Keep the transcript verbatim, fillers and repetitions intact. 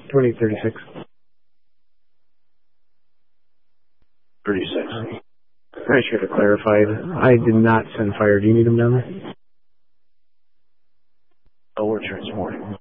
twenty thirty-six. thirty-six. I should have clarified. I did not send fire. Do you need them down there? Oh, we're transporting.